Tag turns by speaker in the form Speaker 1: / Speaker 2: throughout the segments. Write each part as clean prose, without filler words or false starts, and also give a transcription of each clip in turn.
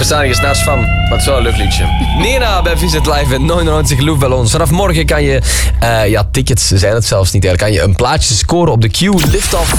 Speaker 1: versta er s'nachts van, maar het is wel een leuk liedje. Nena bij Visit Live en 99 Geloof bij ons. Vanaf morgen kan je, tickets zijn het zelfs niet eigenlijk, kan je een plaatje scoren op de Q Lift Off.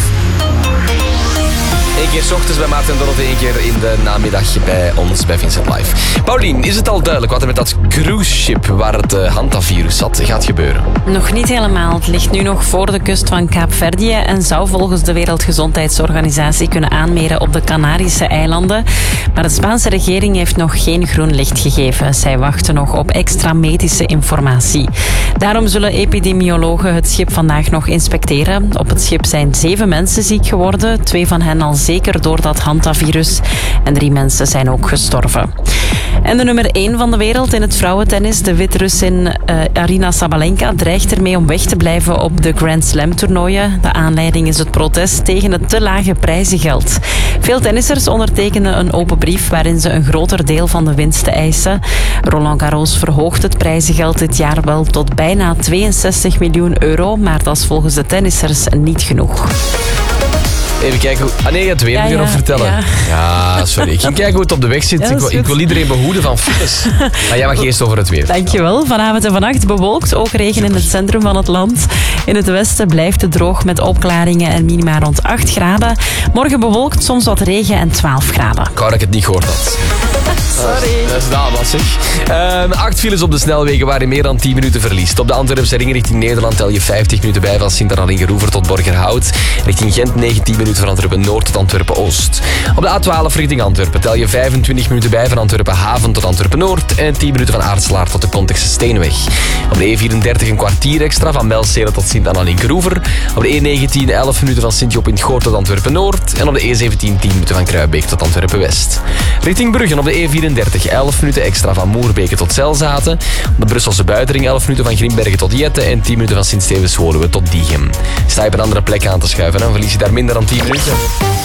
Speaker 1: Eén keer 's ochtends bij Maarten en Dorothee, één keer in de namiddag bij ons bij Vincent Live. Paulien, is het al duidelijk wat er met dat cruise ship waar het Hantavirus zat gaat gebeuren?
Speaker 2: Nog niet helemaal. Het ligt nu nog voor de kust van Kaapverdië en zou volgens de Wereldgezondheidsorganisatie kunnen aanmeren op de Canarische eilanden. Maar de Spaanse regering heeft nog geen groen licht gegeven. Zij wachten nog op extra medische informatie. Daarom zullen epidemiologen het schip vandaag nog inspecteren. Op het schip zijn 7 mensen ziek geworden, 2 van hen al zeker door dat Hantavirus en 3 mensen zijn ook gestorven. En de nummer 1 van de wereld in het vrouwentennis, de Wit-Russin Aryna Sabalenka, dreigt ermee om weg te blijven op de Grand Slam toernooien. De aanleiding is het protest tegen het te lage prijzengeld. Veel tennissers ondertekenen een open brief waarin ze een groter deel van de winsten eisen. Roland Garros verhoogt het prijzengeld dit jaar wel tot bijna 62 miljoen euro, maar dat is volgens de tennissers niet genoeg.
Speaker 1: Even kijken hoe... Ah nee, het weer moet je nog vertellen. Ja, sorry. Ik ging kijken hoe het op de weg zit. Ik wil iedereen behoeden van files. Maar jij mag eerst over het weer.
Speaker 2: Dankjewel. Vanavond en vannacht bewolkt. Ook regen in het centrum van het land. In het westen blijft het droog met opklaringen en minima rond 8 graden. Morgen bewolkt, soms wat regen en 12 graden.
Speaker 1: Ik wou dat ik het niet gehoord had.
Speaker 2: Sorry.
Speaker 1: Dat is dat, zeg. 8 files op de snelwegen waar je meer dan 10 minuten verliest. Op de Antwerpse ring richting Nederland tel je 50 minuten bij van Sint-Annalien-Geroever tot Borgerhout. Richting Gent 19 minuten van Antwerpen-Noord tot Antwerpen-Oost. Op de A12 richting Antwerpen tel je 25 minuten bij van Antwerpen-Haven tot Antwerpen-Noord en 10 minuten van Aartselaar tot de Contexe Steenweg. Op de E34 een kwartier extra van Melstelen tot Sint-Annalien-Geroever. Op de E19 11 minuten van Sint-Job in het Goor tot Antwerpen-Noord. En op de E17 10 minuten van Kruibeek tot Antwerpen-West. Richting Bruggen op de E34 11 minuten extra van Moerbeke tot Zelzaten. Op de Brusselse buitenring 11 minuten van Grimbergen tot Jette en 10 minuten van Sint-Stevens-Woluwe tot Diegem. Sta je op een andere plek aan te schuiven, dan verlies je daar minder dan 10 minuten.